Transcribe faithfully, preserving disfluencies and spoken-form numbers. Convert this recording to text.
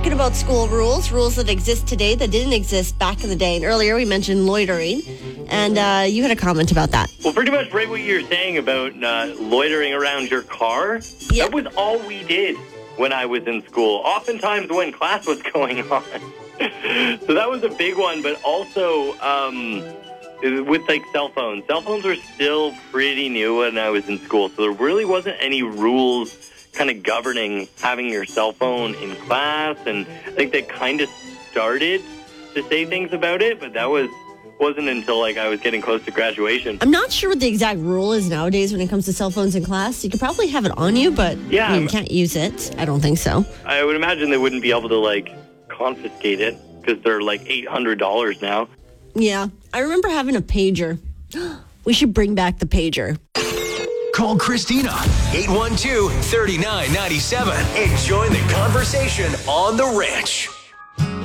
talking about school rules, rules that exist today that didn't exist back in the day. And earlier we mentioned loitering, and uh, you had a comment about that. Well, pretty much right what you're saying about uh, loitering around your car. Yeah. That was all we did when I was in school, oftentimes when class was going on. So that was a big one, but also um, with like cell phones. Cell phones were still pretty new when I was in school, so there really wasn't any rules kind of governing having your cell phone in class, and I think they kind of started to say things about it, but that was wasn't until like I was getting close to graduation. I'm not sure what the exact rule is nowadays when it comes to cell phones in class. You could probably have it on you, but yeah, I mean, you can't use it. I don't think so. I would imagine they wouldn't be able to like confiscate it because they're like eight hundred dollars now. Yeah, I remember having a pager. We should bring back the pager. Call Christina, eight one two, three nine nine seven, and join the conversation on The Ranch.